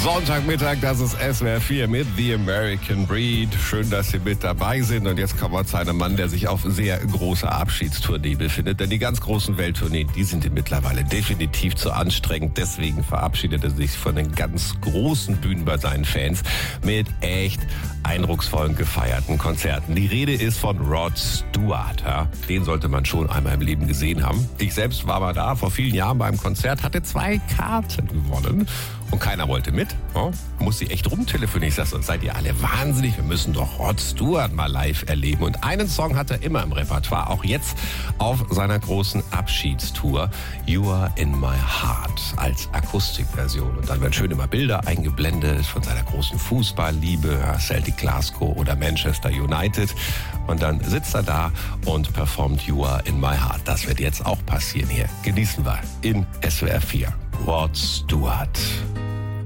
Sonntagmittag, das ist SWR 4 mit The American Breed. Schön, dass Sie mit dabei sind. Und jetzt kommen wir zu einem Mann, der sich auf sehr großer Abschiedstournee befindet. Denn die ganz großen Welttourneen, die sind ihm mittlerweile definitiv zu anstrengend. Deswegen verabschiedet er sich von den ganz großen Bühnen bei seinen Fans mit echt eindrucksvollen, gefeierten Konzerten. Die Rede ist von Rod Stewart. Ja? Den sollte man schon einmal im Leben gesehen haben. Ich selbst war mal da vor vielen Jahren beim Konzert, hatte 2 Karten gewonnen. Und keiner wollte mit. Ja, muss sie echt rumtelefonieren. Ich sag so, seid ihr alle wahnsinnig? Wir müssen doch Rod Stewart mal live erleben. Und einen Song hat er immer im Repertoire, auch jetzt auf seiner großen Abschiedstour. You Are in My Heart als Akustikversion. Und dann werden schön immer Bilder eingeblendet von seiner großen Fußballliebe, Celtic Glasgow oder Manchester United. Und dann sitzt er da und performt You Are in My Heart. Das wird jetzt auch passieren hier. Genießen wir in SWR 4. Rod Stewart.